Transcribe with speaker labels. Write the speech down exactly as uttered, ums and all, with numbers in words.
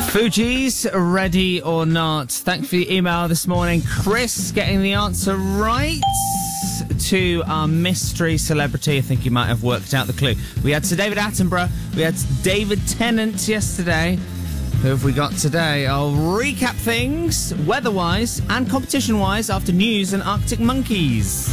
Speaker 1: Fugees, ready or not? Thanks for your email this morning. Chris getting the answer right to our mystery celebrity. I think you might have worked out the clue. We had Sir David Attenborough. We had David Tennant yesterday. Who have we got today? I'll recap things weather-wise and competition-wise after news and Arctic Monkeys.